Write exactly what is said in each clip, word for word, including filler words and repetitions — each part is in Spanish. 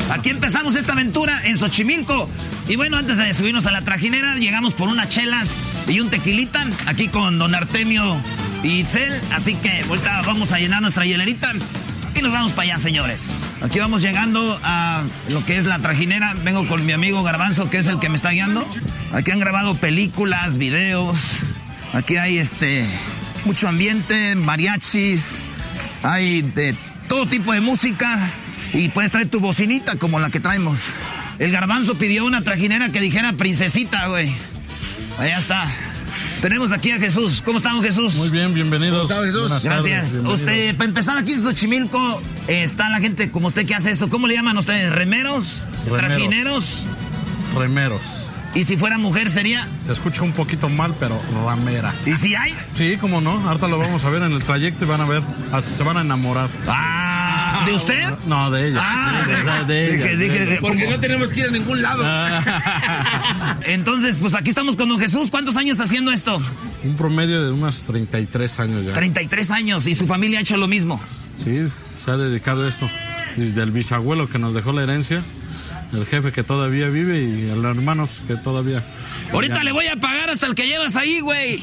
Aquí empezamos esta aventura en Xochimilco. Y bueno, antes de subirnos a la trajinera, llegamos por unas chelas y un tequilita. Aquí con don Artemio y Itzel. Así que ahorita vamos a llenar nuestra hielerita. Y nos vamos para allá, señores. Aquí vamos llegando a lo que es la trajinera. Vengo con mi amigo Garbanzo, que es el que me está guiando. Aquí han grabado películas, videos. Aquí hay este mucho ambiente, mariachis. Hay de todo tipo de música. Y puedes traer tu bocinita como la que traemos. El Garbanzo pidió una trajinera que dijera princesita, güey. Allá está. Tenemos aquí a Jesús. ¿Cómo estamos, Jesús? Muy bien, bienvenidos. ¿Cómo está, Jesús? Buenas Gracias. tardes, Usted, para empezar aquí en Xochimilco, eh, está la gente como usted que hace esto. ¿Cómo le llaman ustedes? ¿Remeros? Remeros. ¿Trajineros? Remeros. Y si fuera mujer sería... Se escucha un poquito mal, pero ramera. ¿Y si hay? Sí, cómo no. Ahorita lo vamos a ver en el trayecto y van a ver. Hasta se van a enamorar. Ah, ¿de usted? No, de ella. Ah, de, de, de ella. dije, dije, de ella. Porque no tenemos que ir a ningún lado. Entonces, pues aquí estamos con don Jesús. ¿Cuántos años haciendo esto? Un promedio de unos treinta y tres años ya. treinta y tres años. ¿Y su familia ha hecho lo mismo? Sí, se ha dedicado a esto. Desde el bisabuelo que nos dejó la herencia, el jefe que todavía vive y los hermanos que todavía... Ahorita ya. le voy a pagar hasta el que llevas ahí, güey.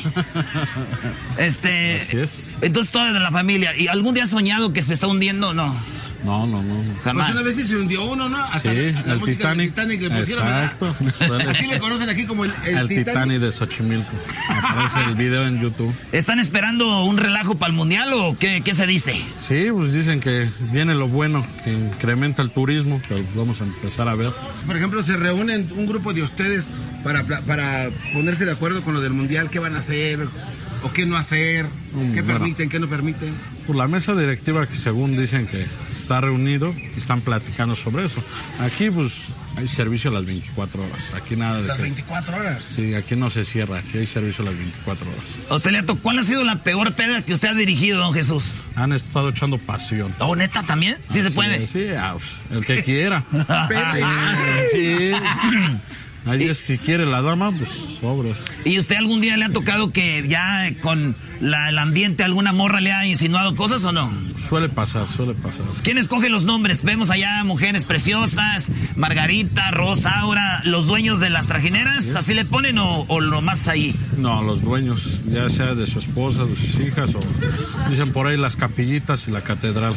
Este... Así es. Entonces, toda de la familia. ¿Y algún día has soñado que se está hundiendo? No. No, no, no. Jamás. Pues una vez sí se hundió uno, ¿no? Hasta Sí, la, la el música Titanic. del Titanic le pusieron. Exacto. ¿Verdad? Así le conocen aquí como el, el, El Titanic. Titanic de Xochimilco. Aparece el video en YouTube. ¿Están esperando un relajo para el mundial o qué, qué se dice? Sí, pues dicen que viene lo bueno, que incrementa el turismo, pero vamos a empezar a ver. Por ejemplo, se reúnen un grupo de ustedes para, para ponerse de acuerdo con lo del mundial, qué van a hacer o qué no hacer, Mm, qué bueno. permiten, qué no permiten. Por la mesa directiva que según dicen que está reunido y están platicando sobre eso. Aquí pues hay servicio a las veinticuatro horas. Aquí nada de Las que- veinticuatro horas. Sí, aquí no se cierra, aquí hay servicio a las veinticuatro horas. ¿A usted le ha tocado? ¿Cuál ha sido la peor peda que usted ha dirigido, don Jesús? Han estado echando pasión. ¿Oh, neta, también? ¿Sí se puede? Sí, ah, pues, el que quiera. Pede. Sí. Ahí es, si quiere la dama, pues sobres. ¿Y usted algún día le ha tocado que ya con la- el ambiente alguna morra le ha insinuado cosas o no? Suele pasar, suele pasar. ¿Quién escoge los nombres? Vemos allá mujeres preciosas, Margarita, Rosa, Aura, los dueños de las trajineras, ¿así le ponen o, o lo más ahí? No, los dueños, ya sea de su esposa, de sus hijas, o dicen por ahí las capillitas y la catedral.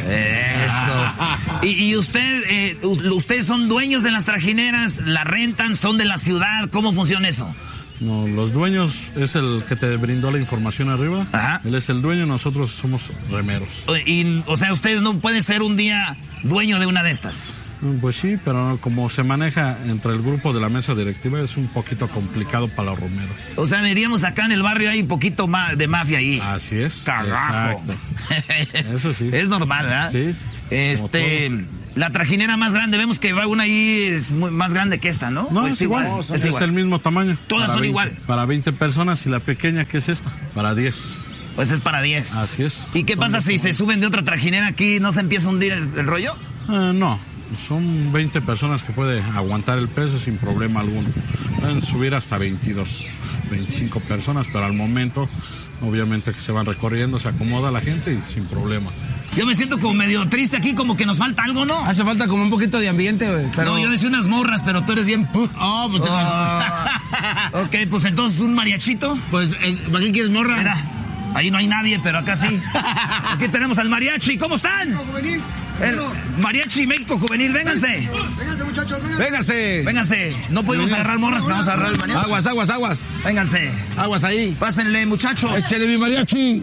Eso. ¿Y, y usted, eh, u- ustedes son dueños de las trajineras, la rentan, son de la ciudad? ¿Cómo funciona eso? No, los dueños es el que te brindó la información arriba. Ajá. Él es el dueño, nosotros somos remeros. O- Y, o sea, ustedes no pueden ser un día dueño de una de estas. Pues sí, pero como se maneja entre el grupo de la mesa directiva es un poquito complicado para los romeros. O sea, diríamos acá en el barrio hay un poquito ma- de mafia ahí. Así es. Carajo. Exacto. Eso sí. Es normal, ¿verdad? Sí. Este, como la trajinera más grande, vemos que va una ahí es muy- más grande que esta, ¿no? No, ¿O es igual. Es Es, igual. el mismo tamaño. Todas Para son veinte igual. Para veinte personas y la pequeña que es esta, para diez. Pues es para diez. Así es. ¿Y qué Son pasa de si se suben de otra trajinera aquí? ¿No se empieza a hundir el, el rollo? Eh, no, son veinte personas que puede aguantar el peso sin problema alguno. Pueden subir hasta veintidós, veinticinco personas, pero al momento, obviamente que se van recorriendo, se acomoda la gente y sin problema. Yo me siento como medio triste aquí, como que nos falta algo, ¿no? Hace falta como un poquito de ambiente, güey. Pero... No, yo decía unas morras, pero tú eres bien... pu- Oh, pues, te Ah. Ok, pues entonces un mariachito. pues eh, ¿para qué quieres morra? Mira, ahí no hay nadie, pero acá sí. Aquí tenemos al mariachi. ¿Cómo están? Juvenil. El mariachi México Juvenil, vénganse. Vénganse, muchachos, vénganse. Véngase. Vénganse. No podemos agarrar morras, pero vamos a agarrar el mariachi. Aguas, aguas, aguas. Vénganse. Aguas ahí. Pásenle, muchachos. Échale mi mariachi.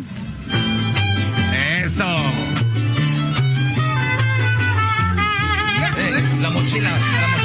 Eso. Eh, la mochila, la